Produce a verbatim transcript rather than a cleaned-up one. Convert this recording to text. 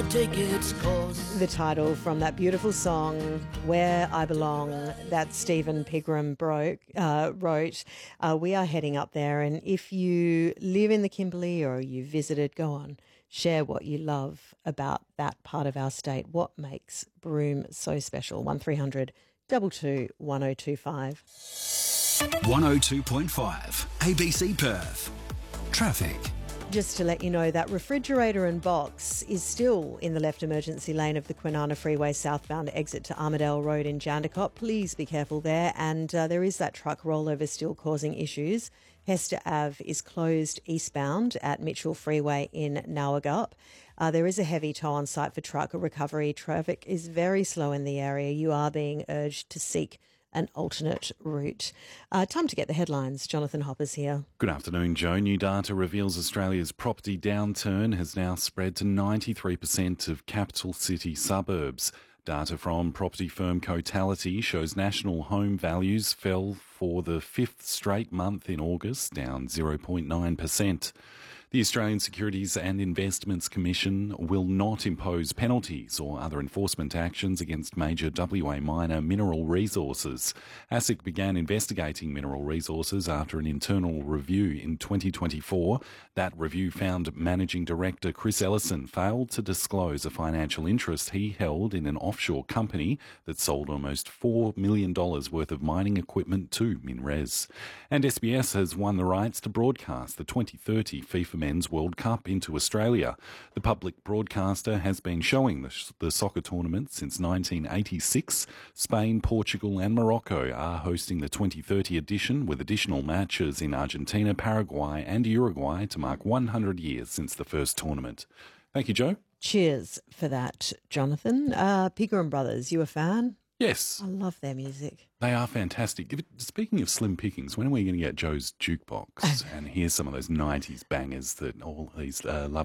tickets cost. The title from that beautiful song, Where I Belong, that Stephen Pigram broke, uh, wrote. Uh, we are heading up there, and if you live in the Kimberley or you visited, go on, share what you love about that part of our state. What makes Broome so special? one three hundred two two one oh two five. one oh two point five A B C Perth. Traffic. Just to let you know, that refrigerator and box is still in the left emergency lane of the Kwinana Freeway southbound exit to Armadale Road in Jandakot. Please be careful there. And uh, there is that truck rollover still causing issues. Hester Ave is closed eastbound at Mitchell Freeway in Nowagup. Uh, there is a heavy tow on site for truck recovery. Traffic is very slow in the area. You are being urged to seek an alternate route. Uh, time to get the headlines. Jonathan Hopper's here. Good afternoon, Joe. New data reveals Australia's property downturn has now spread to ninety-three percent of capital city suburbs. Data from property firm Cotality shows national home values fell for the fifth straight month in August, down zero point nine percent. The Australian Securities and Investments Commission will not impose penalties or other enforcement actions against major W A miner Mineral Resources. ASIC began investigating Mineral Resources after an internal review in twenty twenty-four. That review found Managing Director Chris Ellison failed to disclose a financial interest he held in an offshore company that sold almost four million dollars worth of mining equipment to MinRes. And S B S has won the rights to broadcast the twenty thirty FIFA Men's World Cup into Australia. The public broadcaster has been showing the, the soccer tournament since nineteen eighty-six. Spain, Portugal and Morocco are hosting the twenty thirty edition, with additional matches in Argentina, Paraguay and Uruguay to mark one hundred years since the first tournament. Thank you, Joe. Cheers for that, Jonathan. Uh, Pigram Brothers, you a fan? Yes. I love their music. They are fantastic. Speaking of slim pickings, when are we going to get Joe's jukebox and hear some of those nineties bangers that all these uh, lovely